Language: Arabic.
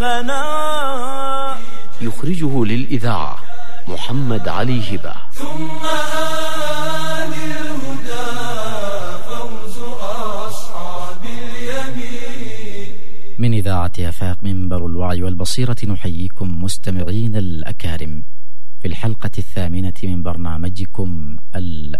يخرجه للإذاعة محمد علي هبة. ثم آل الهدى فوز أصحاب اليمين. من إذاعة آفاق منبر الوعي والبصيرة نحييكم مستمعين الأكارم في الحلقة 8 من برنامجكم